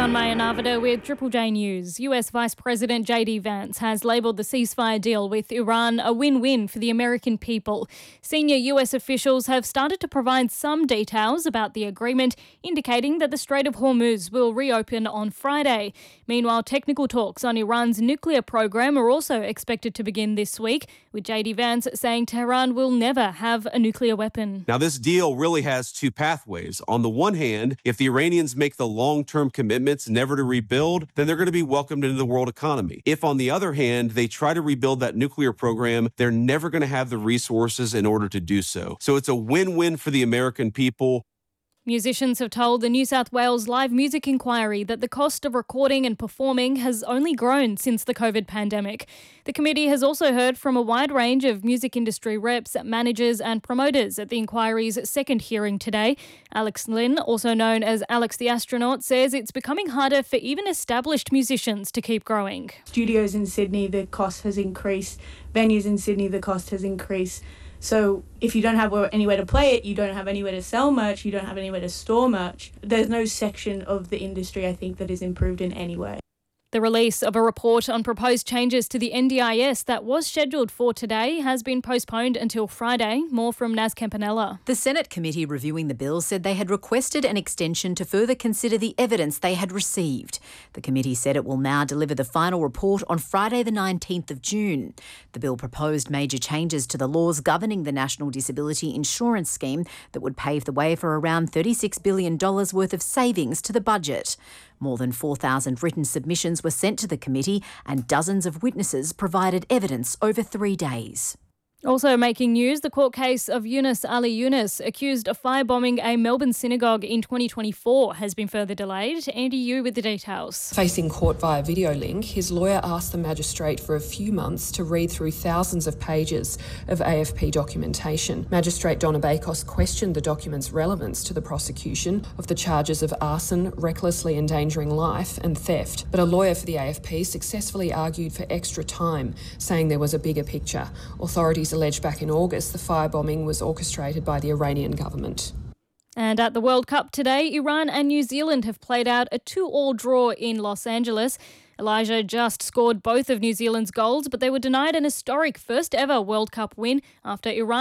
Maya Narvada with Triple J News. US Vice President J.D. Vance has labelled the ceasefire deal with Iran a win-win for the American people. Senior US officials have started to provide some details about the agreement, indicating that the Strait of Hormuz will reopen on Friday. Meanwhile, technical talks on Iran's nuclear program are also expected to begin this week, with J.D. Vance saying Tehran will never have a nuclear weapon. Now, this deal really has two pathways. On the one hand, if the Iranians make the long-term commitments never to rebuild, then they're going to be welcomed into the world economy. If, on the other hand, they try to rebuild that nuclear program, they're never going to have the resources in order to do so. So it's a win-win for the American people. Musicians have told the New South Wales Live Music Inquiry that the cost of recording and performing has only grown since the COVID pandemic. The committee has also heard from a wide range of music industry reps, managers and promoters at the inquiry's second hearing today. Alex Lynn, also known as Alex the Astronaut, says it's becoming harder for even established musicians to keep growing. Studios in Sydney, the cost has increased. Venues in Sydney, the cost has increased. So if you don't have anywhere to play it, you don't have anywhere to sell merch, you don't have anywhere to store merch. There's no section of the industry, I think, that is improved in any way. The release of a report on proposed changes to the NDIS that was scheduled for today has been postponed until Friday. More from Naz Campanella. The Senate committee reviewing the bill said they had requested an extension to further consider the evidence they had received. The committee said it will now deliver the final report on Friday the 19th of June. The bill proposed major changes to the laws governing the National Disability Insurance Scheme that would pave the way for around $36 billion worth of savings to the budget. More than 4,000 written submissions were sent to the committee and dozens of witnesses provided evidence over 3 days. Also making news, the court case of Yunus Ali Yunus, accused of firebombing a Melbourne synagogue in 2024, has been further delayed. Andy Yu with the details. Facing court via video link, his lawyer asked the magistrate for a few months to read through thousands of pages of AFP documentation. Magistrate Donna Bakos questioned the document's relevance to the prosecution of the charges of arson, recklessly endangering life and theft. But a lawyer for the AFP successfully argued for extra time, saying there was a bigger picture. Authorities alleged back in August the firebombing was orchestrated by the Iranian government. And at the World Cup today, Iran and New Zealand have played out a 2-2 draw in Los Angeles. Elijah just scored both of New Zealand's goals, but they were denied an historic first ever World Cup win after Iran